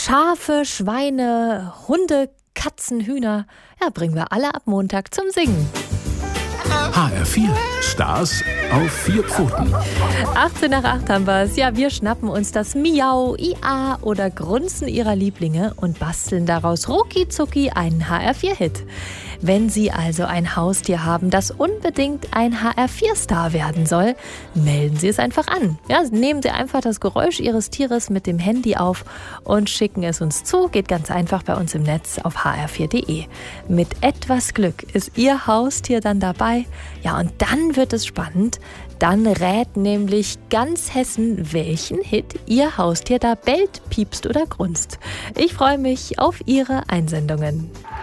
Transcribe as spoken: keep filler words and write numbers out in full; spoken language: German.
Schafe, Schweine, Hunde, Katzen, Hühner, ja, bringen wir alle ab Montag zum Singen. H R vier, Stars auf vier Pfoten. achtzehn nach acht haben wir es. Ja, wir schnappen uns das Miau, Ia oder Grunzen ihrer Lieblinge und basteln daraus rucki-zucki einen H R vier Hit. Wenn Sie also ein Haustier haben, das unbedingt ein H R vier Star werden soll, melden Sie es einfach an. Ja, nehmen Sie einfach das Geräusch Ihres Tieres mit dem Handy auf und schicken es uns zu. Geht ganz einfach bei uns im Netz auf h r vier punkt de. Mit etwas Glück ist Ihr Haustier dann dabei. Ja, und dann wird es spannend. Dann rät nämlich ganz Hessen, welchen Hit Ihr Haustier da bellt, piepst oder grunzt. Ich freue mich auf Ihre Einsendungen.